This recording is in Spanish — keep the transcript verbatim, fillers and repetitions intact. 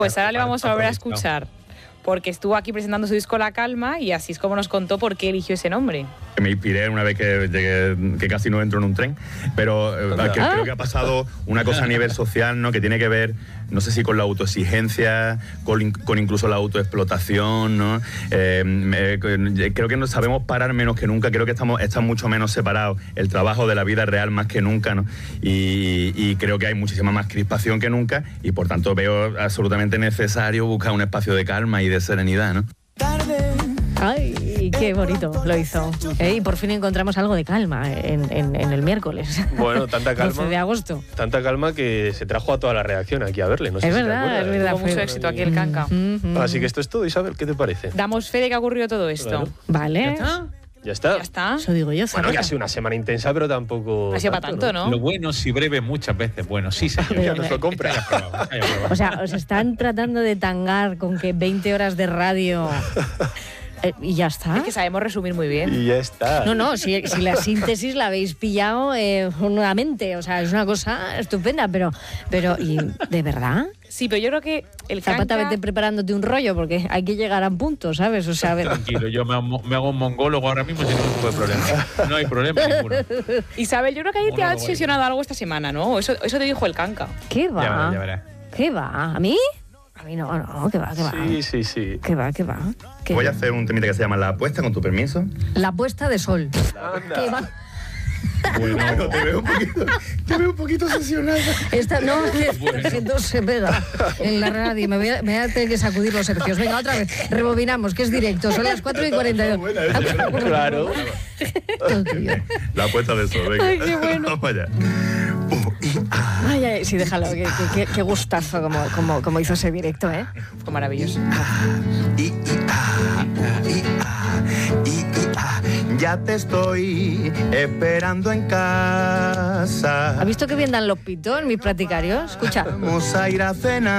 Pues ahora le vamos a volver a escuchar, porque estuvo aquí presentando su disco La Calma y así es como nos contó por qué eligió ese nombre. Me inspiré una vez que llegué, que casi no entro en un tren, pero eh, que, Ah. creo que ha pasado una cosa a nivel social, ¿no? Que tiene que ver, no sé si con la autoexigencia, con, con incluso la autoexplotación, ¿no? Eh, me, creo que no sabemos parar menos que nunca, creo que estamos, están mucho menos separados el trabajo de la vida real más que nunca, ¿no? Y, y creo que hay muchísima más crispación que nunca y por tanto veo absolutamente necesario buscar un espacio de calma y de serenidad, ¿no? Ay, qué bonito lo hizo. Eh, y por fin encontramos algo de calma en, en, en el miércoles. Bueno, tanta calma. doce de agosto. Tanta calma que se trajo a toda la redacción aquí a verle. No sé Es si te verdad, acuerdas. es verdad. Tuvo mucho fue- éxito aquí el Canca. Mm, mm. Así que esto es todo, Isabel, ¿qué te parece? Damos fe de que ha ocurrido todo esto. Claro. Vale. Ya está. Ya está. Eso digo yo, Bueno, que Zarata. ha sido una semana intensa, pero tampoco. Ha sido para tanto, ¿no? Lo bueno, si breve, muchas veces bueno. Sí, señor. Ya nos lo compra. Ya probado, ya probado. O sea, os están tratando de tangar con que veinte horas de radio eh, y ya está. Es que sabemos resumir muy bien. Y ya está. No, no, si, si la síntesis la habéis pillado eh, nuevamente, o sea, es una cosa estupenda, pero, pero ¿y de verdad? Sí, pero yo creo que el Zapata, Canca... vete preparándote un rollo, porque hay que llegar a un punto, ¿sabes? O sea, a ver. Tranquilo, yo me hago, me hago un mongólogo ahora mismo sin ningún tipo de problema. No hay problema ninguno. Isabel, yo creo que ahí te ha Monólogo ahí. obsesionado algo esta semana, ¿no? Eso, eso te dijo el Canca. ¿Qué va? Ya verás, ya verás. ¿Qué va? ¿A mí? A mí no, no, ¿qué va? ¿Qué va? Sí, sí, sí. ¿Qué va? ¿Qué va? ¿Qué? Voy a hacer un temita que se llama La Apuesta, con tu permiso. La puesta de sol. ¿Qué va? Bueno, te veo un poquito, te veo un poquito obsesionada. Esta, no, que, que no se pega en la radio. Me voy, a, me voy a tener que sacudir los hercios. Venga, otra vez. Rebobinamos, que es directo. Son las cuatro y cuarenta y dos. Claro. Todo tuyo. La apuesta de eso, venga. Ay, qué bueno. Vamos allá. Ay, ay, sí, déjalo. Qué, qué, qué gustazo como, como, como hizo ese directo, ¿eh? Fue maravilloso. I, I, ah, I, ah, I, I, ah. Ya te estoy esperando en casa. ¿Has visto qué bien dan los pitos mis practicarios? Escucha. Vamos a ir a cenar.